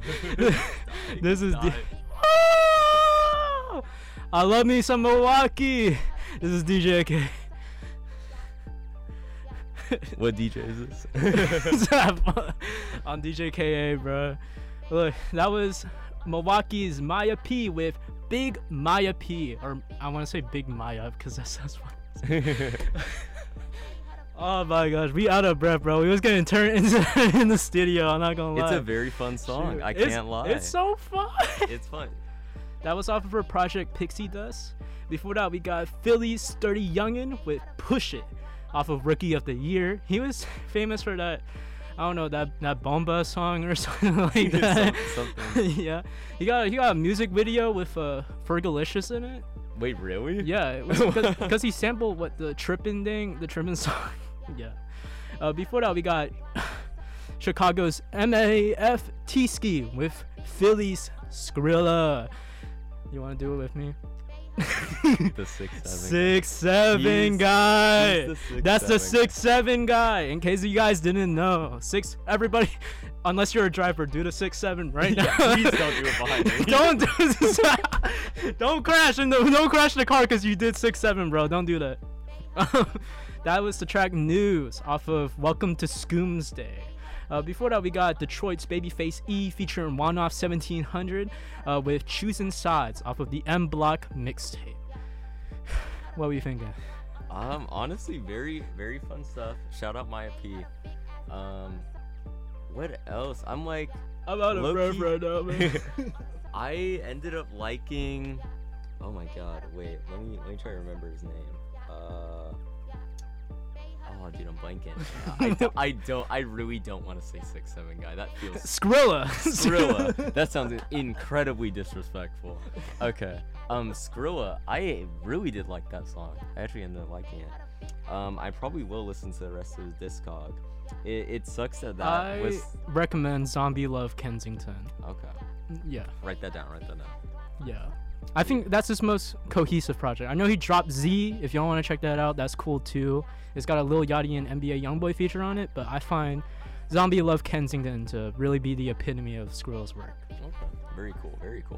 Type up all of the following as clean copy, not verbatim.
This is I love me some Milwaukee. This is DJ AK. What DJ is this? On DJ KA, bro. Look, that was Milwaukee's Maya P with Big Maya P, or I want to say Big Maya because that sounds fun. Oh my gosh, we out of breath, bro. We was getting turned in the studio. I'm not gonna lie. It's a very fun song. I can't lie. It's so fun. It's fun. That was off of her project Pixie Dust. Before that, we got Philly's Sturdy Youngin with Push It off of Rookie of the Year. He was famous for that, I don't know, that Bomba song or something like that. Something. Yeah. He got a music video with Fergalicious in it. Wait, really? Yeah, it was because he sampled the Trippin' song. Yeah. Before that, we got Chicago's MAF T-Ski with Philly's Skrilla. You want to do it with me? The 6'7" guy. That's the 6'7" guy. In case you guys didn't know, everybody, unless you're a driver, do the 6'7" right now. Please don't do it behind me. Don't do this. Don't crash don't crash the car because you did 6'7", bro. Don't do that. That was the track News off of Welcome to Scoomsday. Before that, we got Detroit's Babyface E featuring One-Off 1700 with Choosing Sides off of the M Block mixtape. What were you thinking? Honestly, very, very fun stuff. Shout out Maya P. What else? I'm like, I'm out of breath right now, man. I ended up liking. Oh my God! Wait, let me try to remember his name. Oh, dude, I'm blanking. I really don't want to say 6'7" guy. That feels Skrilla. That sounds incredibly disrespectful. Okay. Skrilla. I really did like that song. I actually ended up liking it. I probably will listen to the rest of his discog. It sucks that I recommend Zombie Love Kensington. Okay. Yeah. Write that down. Yeah. I think that's his most cohesive project. I know he dropped Z. If y'all want to check that out, that's cool too. It's got a Lil Yachty and NBA Youngboy feature on it, but I find Zombie Love Kensington to really be the epitome of Skrilla's work. Okay. Very cool.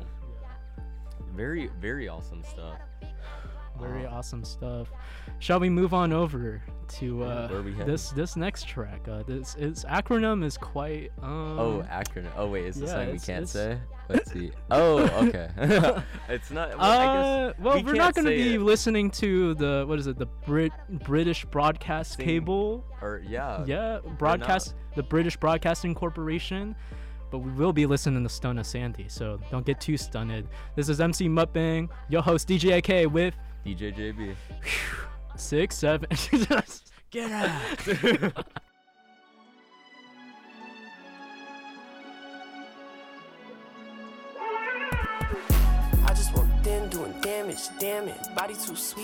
Very, very awesome stuff. Very awesome stuff. Shall we move on over to this next track? This acronym is quite acronym. Oh wait, is this something we can't say? Let's see. Oh, okay. It's not. I guess we're not going to be listening to the British Broadcast Cable or the British Broadcasting Corporation. But we will be listening to Stunna Sandy, so don't get too stunned. This is MC Mukbang, your host DJ AK with DJ JB. 6'7". Get out. I just walked in doing damage, damn it. Body too sweet,